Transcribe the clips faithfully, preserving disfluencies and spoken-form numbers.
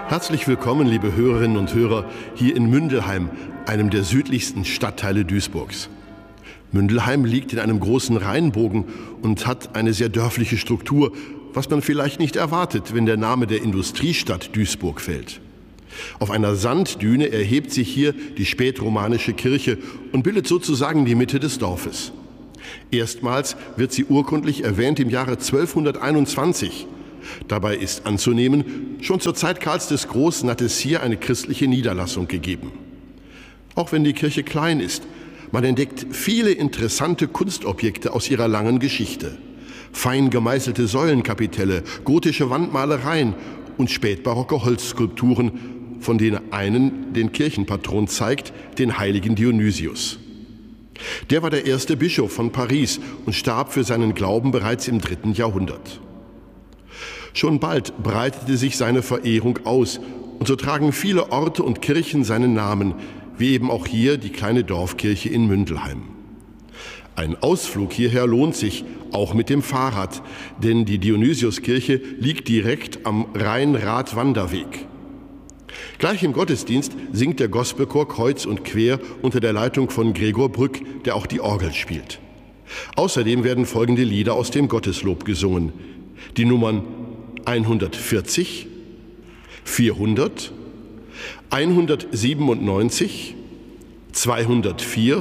Herzlich willkommen, liebe Hörerinnen und Hörer, hier in Mündelheim, einem der südlichsten Stadtteile Duisburgs. Mündelheim liegt in einem großen Rheinbogen und hat eine sehr dörfliche Struktur, was man vielleicht nicht erwartet, wenn der Name der Industriestadt Duisburg fällt. Auf einer Sanddüne erhebt sich hier die spätromanische Kirche und bildet sozusagen die Mitte des Dorfes. Erstmals wird sie urkundlich erwähnt im Jahre zwölfhunderteinundzwanzig. Dabei ist anzunehmen, schon zur Zeit Karls des Großen hat es hier eine christliche Niederlassung gegeben. Auch wenn die Kirche klein ist, man entdeckt viele interessante Kunstobjekte aus ihrer langen Geschichte. Fein gemeißelte Säulenkapitelle, gotische Wandmalereien und spätbarocke Holzskulpturen, von denen einen den Kirchenpatron zeigt, den heiligen Dionysius. Der war der erste Bischof von Paris und starb für seinen Glauben bereits im dritten Jahrhundert. Schon bald breitete sich seine Verehrung aus und so tragen viele Orte und Kirchen seinen Namen, wie eben auch hier die kleine Dorfkirche in Mündelheim. Ein Ausflug hierher lohnt sich, auch mit dem Fahrrad, denn die Dionysiuskirche liegt direkt am Rhein-Rad-Wanderweg. Gleich im Gottesdienst singt der Gospelchor kreuz und quer unter der Leitung von Gregor Brück, der auch die Orgel spielt. Außerdem werden folgende Lieder aus dem Gotteslob gesungen. Die Nummern hundertvierzig, vierhundert, hundertsiebenundneunzig, zweihundertvier,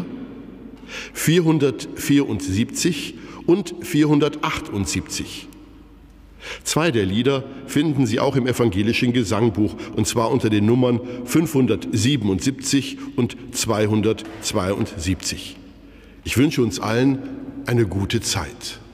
vierhundertvierundsiebzig und vierhundertachtundsiebzig. Zwei der Lieder finden Sie auch im evangelischen Gesangbuch, und zwar unter den Nummern fünfhundertsiebenundsiebzig und zweihundertzweiundsiebzig. Ich wünsche uns allen eine gute Zeit.